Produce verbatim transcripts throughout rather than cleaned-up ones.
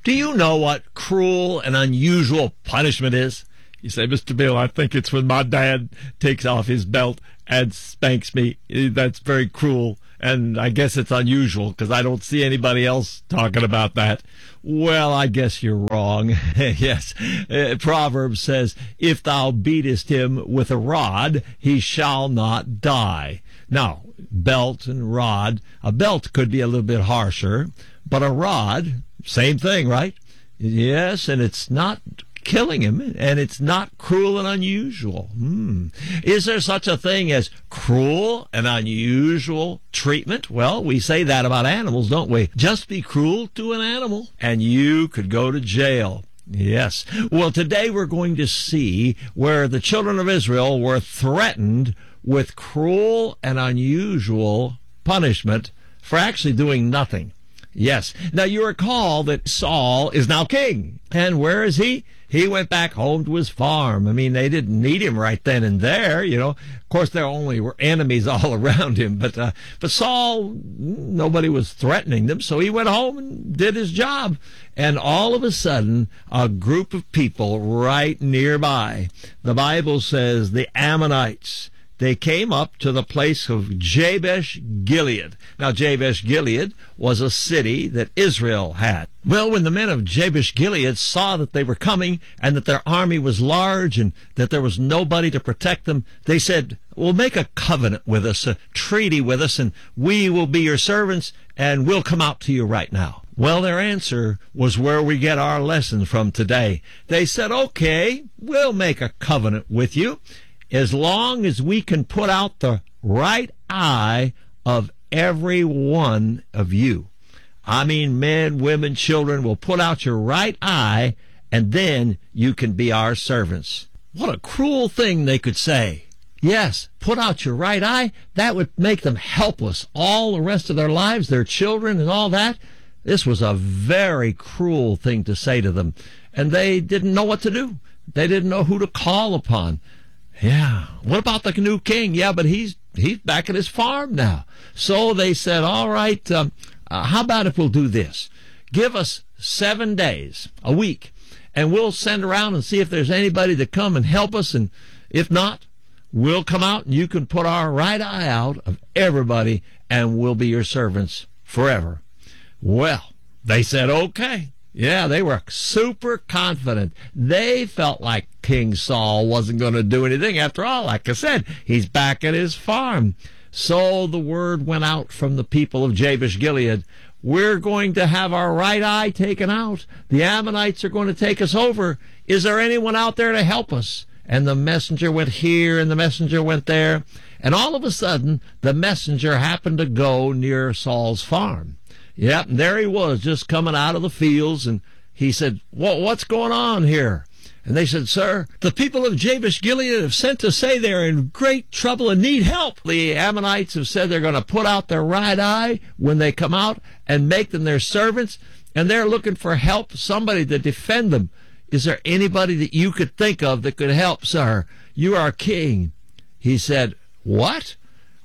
Do you know what cruel and unusual punishment is? You say, Mister Bill, I think it's when my dad takes off his belt and spanks me. That's very cruel, and I guess it's unusual because I don't see anybody else talking about that. Well, I guess you're wrong. Yes, uh, Proverbs says, if thou beatest him with a rod, he shall not die. Now, belt and rod, a belt could be a little bit harsher, but a rod, same thing, right? Yes, and it's not killing him, and it's not cruel and unusual. Hmm. Is there such a thing as cruel and unusual treatment? Well, we say that about animals, don't we? Just be cruel to an animal, and you could go to jail. Yes. Well, today we're going to see where the children of Israel were threatened with cruel and unusual punishment for actually doing nothing. Yes. Now, you recall that Saul is now king. And where is he? He went back home to his farm. I mean, they didn't need him right then and there, you know. Of course, there only were enemies all around him. But uh, but Saul, nobody was threatening them, so he went home and did his job. And all of a sudden, a group of people right nearby, the Bible says the Ammonites, they came up to the place of Jabesh Gilead. Now, Jabesh Gilead was a city that Israel had. Well, when the men of Jabesh Gilead saw that they were coming and that their army was large and that there was nobody to protect them, they said, well, make a covenant with us, a treaty with us, and we will be your servants, and we'll come out to you right now. Well, their answer was where we get our lesson from today. They said, okay, we'll make a covenant with you, as long as we can put out the right eye of every one of you. I mean, men, women, children, will put out your right eye, and then you can be our servants. What a cruel thing they could say. Yes, put out your right eye. That would make them helpless all the rest of their lives, their children and all that. This was a very cruel thing to say to them, and they didn't know what to do. They didn't know who to call upon. Yeah. What about the new king? Yeah, but he's he's back at his farm now. So they said, all right, um, uh, how about if we'll do this? Give us seven days, a week, and we'll send around and see if there's anybody to come and help us. And if not, we'll come out and you can put our right eye out of everybody, and we'll be your servants forever. Well, they said, okay. Yeah, they were super confident. They felt like King Saul wasn't going to do anything. After all, like I said, he's back at his farm. So the word went out from the people of Jabesh Gilead, we're going to have our right eye taken out. The Ammonites are going to take us over. Is there anyone out there to help us? And the messenger went here and the messenger went there. And all of a sudden, the messenger happened to go near Saul's farm. Yep, and there he was, just coming out of the fields, and he said, well, what's going on here? And they said, sir, the people of Jabesh Gilead have sent to say they're in great trouble and need help. The Ammonites have said they're going to put out their right eye when they come out and make them their servants, and they're looking for help, somebody to defend them. Is there anybody that you could think of that could help, sir? You are king. He said, what?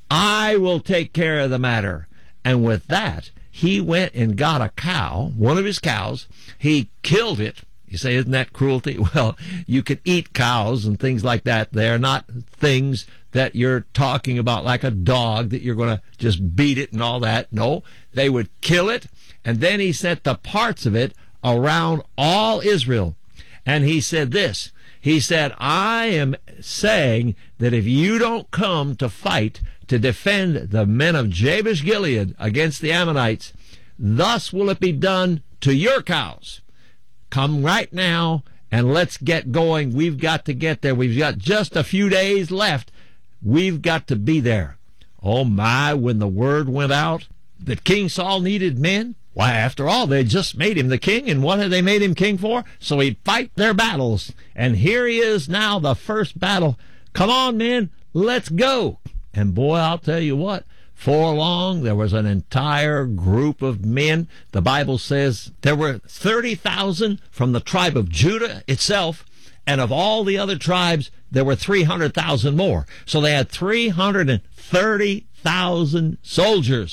I will take care of the matter. And with that, he went and got a cow, one of his cows. He killed it. You say, isn't that cruelty? Well, you can eat cows and things like that. They're not things that you're talking about like a dog that you're going to just beat it and all that. No, they would kill it, and then he sent the parts of it around all Israel. And he said this. He said, I am saying that if you don't come to fight to defend the men of Jabesh Gilead against the Ammonites, thus will it be done to your cows. Come right now and let's get going. We've got to get there. We've got just a few days left. We've got to be there. Oh my, when the word went out that King Saul needed men, why, after all, they just made him the king, and what had they made him king for? So he'd fight their battles. And here he is now, the first battle. Come on, men, let's go. And boy, I'll tell you what, for long there was an entire group of men. The Bible says there were thirty thousand from the tribe of Judah itself, and of all the other tribes, there were three hundred thousand more. So they had three hundred thirty thousand soldiers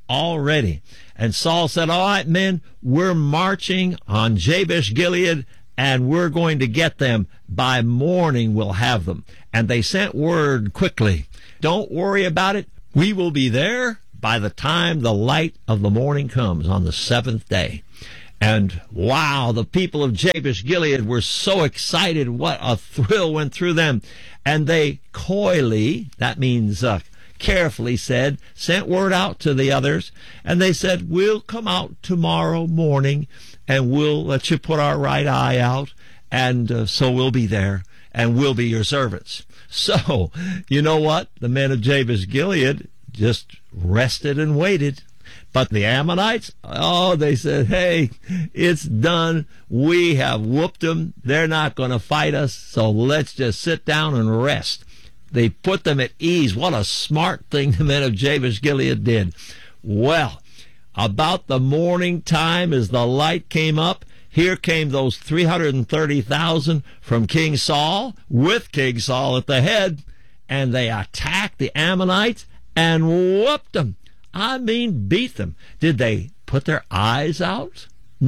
already. And Saul said, all right, men, we're marching on Jabesh Gilead, and we're going to get them. By morning, we'll have them. And they sent word quickly, don't worry about it. We will be there by the time the light of the morning comes on the seventh day. And wow, the people of Jabesh Gilead were so excited. What a thrill went through them. And they coyly, that means uh, carefully said, sent word out to the others. And they said, we'll come out tomorrow morning and we'll let you put our right eye out. And uh, so we'll be there and we'll be your servants. So, you know what? The men of Jabesh Gilead just rested and waited. But the Ammonites, oh, they said, hey, it's done. We have whooped them. They're not going to fight us, so let's just sit down and rest. They put them at ease. What a smart thing the men of Jabesh Gilead did. Well, about the morning time as the light came up, here came those three hundred thirty thousand from King Saul, with King Saul at the head, and they attacked the Ammonites and whooped them. I mean, beat them. Did they put their eyes out?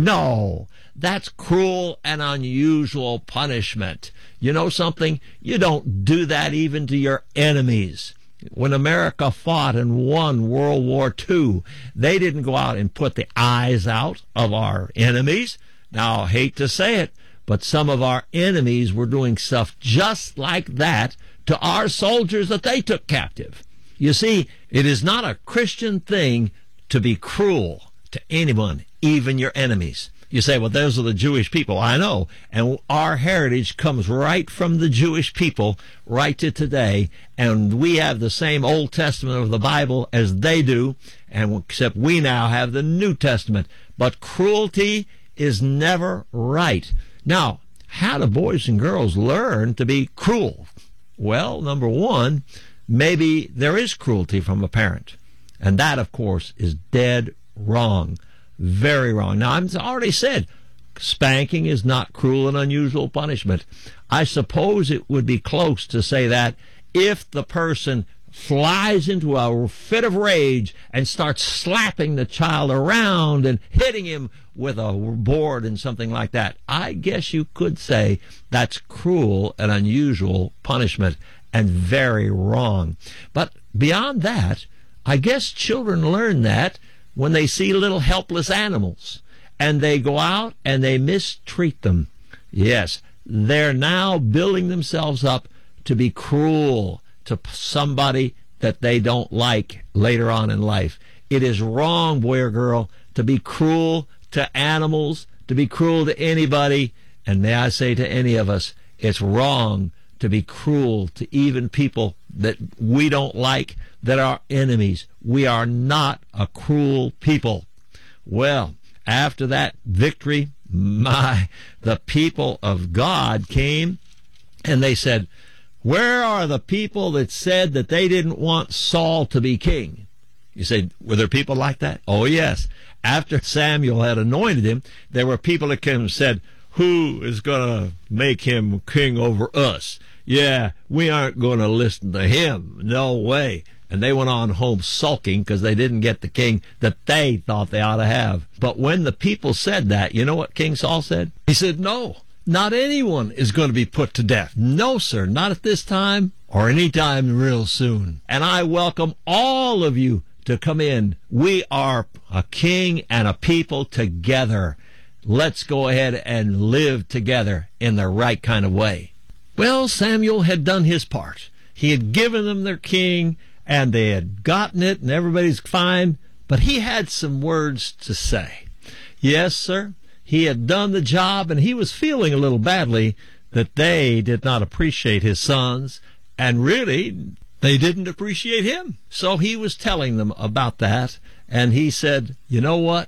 No. That's cruel and unusual punishment. You know something? You don't do that even to your enemies. When America fought and won World War Two, they didn't go out and put the eyes out of our enemies. Now, I hate to say it, but some of our enemies were doing stuff just like that to our soldiers that they took captive. You see, it is not a Christian thing to be cruel to anyone, even your enemies. You say, well, those are the Jewish people. I know. And our heritage comes right from the Jewish people right to today. And we have the same Old Testament of the Bible as they do, and except we now have the New Testament. But cruelty is never right. Now, how do boys and girls learn to be cruel? Well, number one, maybe there is cruelty from a parent. And that, of course, is dead wrong. Very wrong. Now, I've already said spanking is not cruel and unusual punishment. I suppose it would be close to say that if the person flies into a fit of rage and starts slapping the child around and hitting him with a board and something like that. I guess you could say that's cruel and unusual punishment and very wrong. But beyond that, I guess children learn that when they see little helpless animals and they go out and they mistreat them. Yes, they're now building themselves up to be cruel to somebody that they don't like later on in life. It is wrong, boy or girl, to be cruel to animals, to be cruel to anybody. And may I say to any of us, it's wrong to be cruel to even people that we don't like, that are enemies. We are not a cruel people. Well, after that victory, my, the people of God came and they said, where are the people that said that they didn't want Saul to be king? You say, were there people like that? Oh, yes. After Samuel had anointed him, there were people that came and said, who is going to make him king over us? Yeah, we aren't going to listen to him. No way. And they went on home sulking because they didn't get the king that they thought they ought to have. But when the people said that, you know what King Saul said? He said, no, not anyone is going to be put to death. No, sir, not at this time or any time real soon. And I welcome all of you to come in. We are a king and a people together. Let's go ahead and live together in the right kind of way. Well, Samuel had done his part. He had given them their king, and they had gotten it, and everybody's fine. But he had some words to say. Yes, sir, he had done the job, and he was feeling a little badly that they did not appreciate his sons, and really, they didn't appreciate him. So he was telling them about that, and he said, you know what?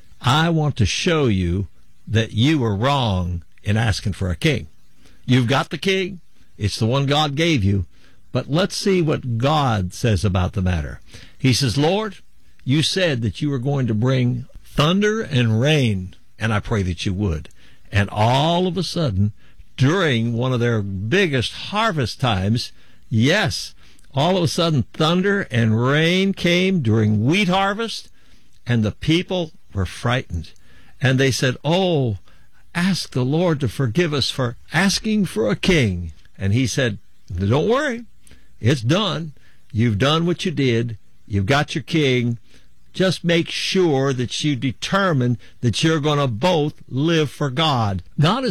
I want to show you that you were wrong in asking for a king. You've got the king. It's the one God gave you. But let's see what God says about the matter. He says, Lord, you said that you were going to bring thunder and rain, and I pray that you would. And all of a sudden, during one of their biggest harvest times, yes, all of a sudden thunder and rain came during wheat harvest. And the people were frightened. And they said, "Oh, ask the Lord to forgive us for asking for a king." And he said, "Don't worry. It's done. You've done what you did. You've got your king. Just make sure that you determine that you're going to both live for God." God is